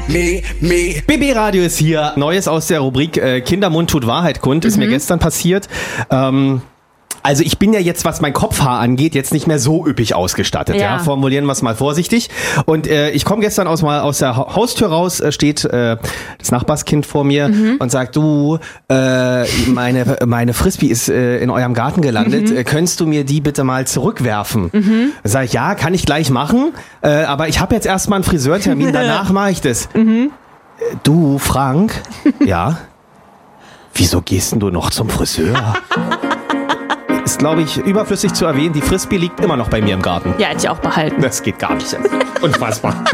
BB Radio ist hier. Neues aus der Rubrik Kindermund tut Wahrheit kund. Ist mir gestern passiert. Also ich bin ja jetzt, was mein Kopfhaar angeht, jetzt nicht mehr so üppig ausgestattet. Ja. Formulieren wir es mal vorsichtig. Und ich komme gestern aus der Haustür raus, steht das Nachbarskind vor mir und sagt, du, meine Frisbee ist in eurem Garten gelandet. Könntest du mir die bitte mal zurückwerfen? Sag ich, ja, kann ich gleich machen. Aber ich habe jetzt erstmal einen Friseurtermin, danach mache ich das. Du, Frank? Ja? Wieso gehst denn du noch zum Friseur? Ist, glaube ich, überflüssig zu erwähnen, die Frisbee liegt immer noch bei mir im Garten. Ja, hätte ich auch behalten. Das geht gar nicht. Unfassbar.